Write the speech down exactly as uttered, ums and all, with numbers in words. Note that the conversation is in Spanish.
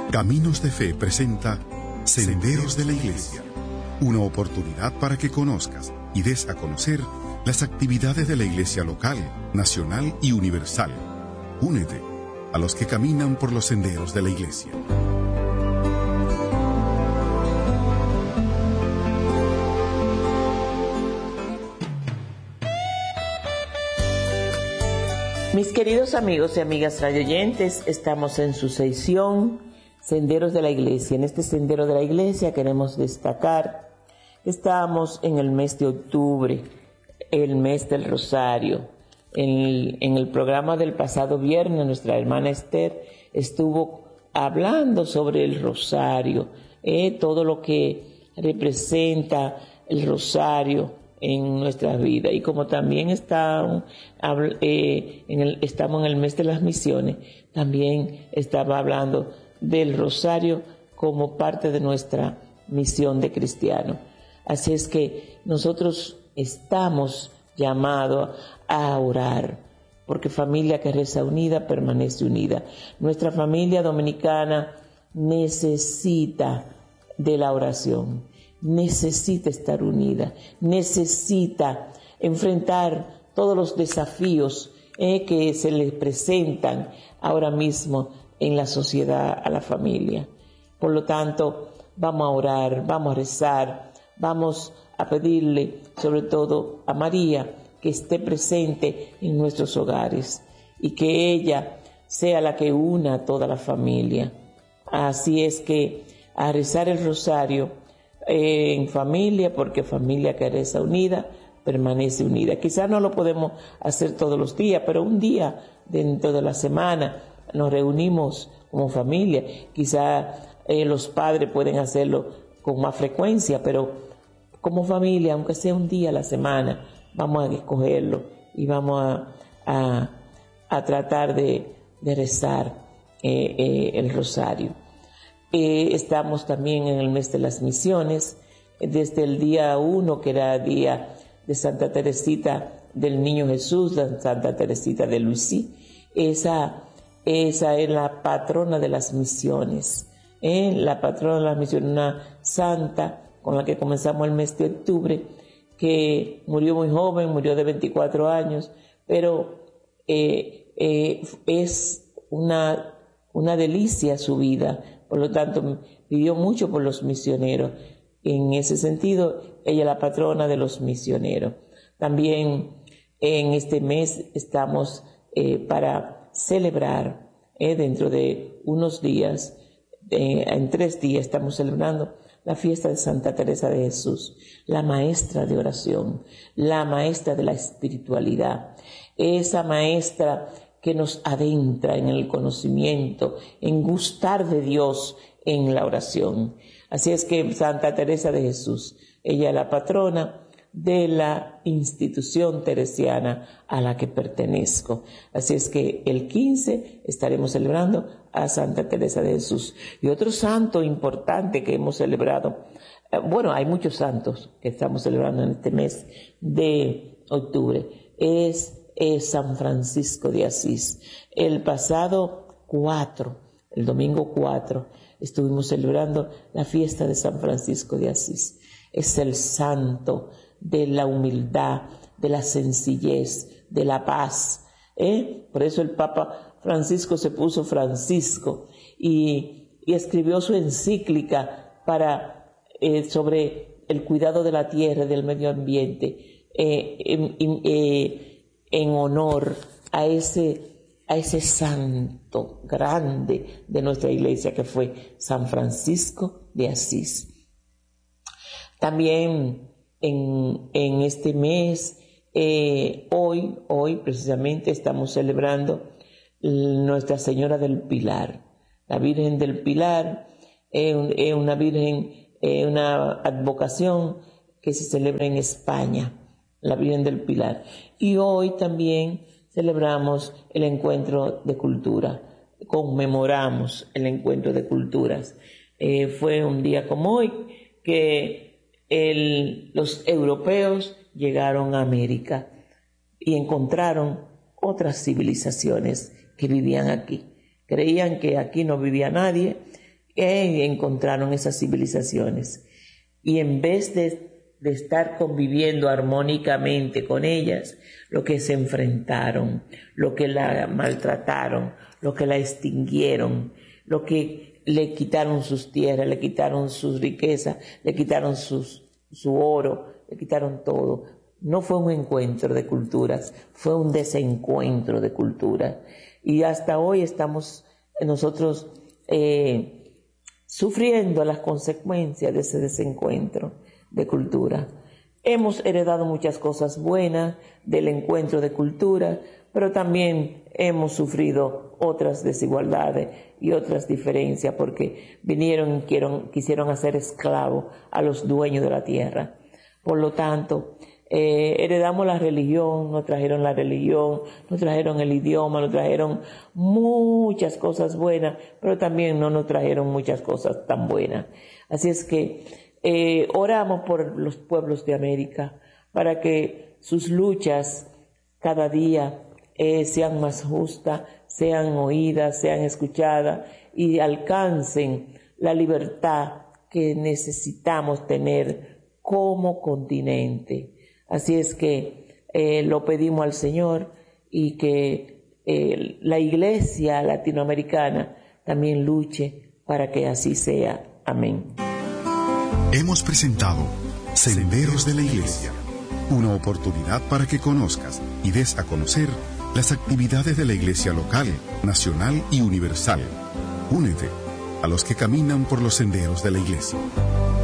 Caminos de Fe presenta Senderos de la Iglesia, una oportunidad para que conozcas y des a conocer las actividades de la Iglesia local, nacional y universal. Únete a los que caminan por los senderos de la Iglesia. Mis queridos amigos y amigas radioyentes, estamos en su sección Senderos de la Iglesia. En este Sendero de la Iglesia queremos destacar que estamos en el mes de octubre, el mes del Rosario. En el, en el programa del pasado viernes, nuestra hermana Esther estuvo hablando sobre el Rosario, eh, todo lo que representa el Rosario en nuestra vida. Y como también está, eh, en el, estamos en el mes de las misiones, también estaba hablando del Rosario como parte de nuestra misión de cristiano. Así es que nosotros estamos llamados a orar, porque familia que reza unida permanece unida. Nuestra familia dominicana necesita de la oración, necesita estar unida, necesita enfrentar todos los desafíos eh, que se les presentan ahora mismo en la sociedad a la familia. Por lo tanto, vamos a orar, vamos a rezar, vamos a pedirle sobre todo a María que esté presente en nuestros hogares y que ella sea la que una a toda la familia. Así es que a rezar el rosario eh, en familia, porque familia que reza unida permanece unida. Quizás no lo podemos hacer todos los días, pero un día dentro de la semana nos reunimos como familia. Quizás eh, los padres pueden hacerlo con más frecuencia, pero como familia, aunque sea un día a la semana, vamos a escogerlo y vamos a, a, a tratar de, de rezar eh, eh, el rosario. Eh, estamos también en el mes de las misiones, desde el día uno, que era día de Santa Teresita del Niño Jesús, de Santa Teresita de Lisieux. Esa, esa es la patrona de las misiones, ¿eh? La patrona de las misiones, una santa con la que comenzamos el mes de octubre, que murió muy joven, murió de veinticuatro años, pero eh, eh, es una, una delicia su vida. Por lo tanto, vivió mucho por los misioneros. En ese sentido, ella es la patrona de los misioneros. También en este mes estamos eh, para celebrar, eh, dentro de unos días, eh, en tres días estamos celebrando la fiesta de Santa Teresa de Jesús, la maestra de oración, la maestra de la espiritualidad, esa maestra que nos adentra en el conocimiento, en gustar de Dios en la oración. Así es que Santa Teresa de Jesús, ella es la patrona de la institución teresiana a la que pertenezco. Así es que el quince estaremos celebrando a Santa Teresa de Jesús. Y otro santo importante que hemos celebrado, eh, bueno, hay muchos santos que estamos celebrando en este mes de octubre, es es San Francisco de Asís. El pasado cuatro, el domingo cuatro, estuvimos celebrando la fiesta de San Francisco de Asís. Es el santo de la humildad, de la sencillez, de la paz, ¿eh? Por eso el Papa Francisco se puso Francisco y, y escribió su encíclica para, eh, sobre el cuidado de la tierra y del medio ambiente, eh, eh, eh, en honor a ese, a ese santo grande de nuestra iglesia que fue San Francisco de Asís. También en, en este mes, eh, hoy, hoy precisamente estamos celebrando Nuestra Señora del Pilar. La Virgen del Pilar es eh, una virgen, eh, una advocación que se celebra en España, la Virgen del Pilar. Y hoy también celebramos el encuentro de cultura, conmemoramos el encuentro de culturas. Eh, fue un día como hoy que el, los europeos llegaron a América y encontraron otras civilizaciones que vivían aquí. Creían que aquí no vivía nadie eh, encontraron esas civilizaciones. Y en vez de, de estar conviviendo armónicamente con ellas, lo que se enfrentaron, lo que la maltrataron, lo que la extinguieron, lo que le quitaron sus tierras, le quitaron sus riquezas, le quitaron sus, su oro, le quitaron todo. No fue un encuentro de culturas, fue un desencuentro de culturas. Y hasta hoy estamos nosotros eh, sufriendo las consecuencias de ese desencuentro de cultura. Hemos heredado muchas cosas buenas del encuentro de cultura, pero también hemos sufrido otras desigualdades y otras diferencias porque vinieron y quisieron, quisieron hacer esclavos a los dueños de la tierra. Por lo tanto, eh, heredamos la religión, nos trajeron la religión, nos trajeron el idioma, nos trajeron muchas cosas buenas, pero también no nos trajeron muchas cosas tan buenas. Así es que eh, oramos por los pueblos de América para que sus luchas cada día eh, sean más justas, sean oídas, sean escuchadas y alcancen la libertad que necesitamos tener como continente. Así es que eh, lo pedimos al Señor y que eh, la Iglesia latinoamericana también luche para que así sea. Amén. Hemos presentado Senderos de la Iglesia, una oportunidad para que conozcas y des a conocer las actividades de la Iglesia local, nacional y universal. Únete a los que caminan por los senderos de la Iglesia.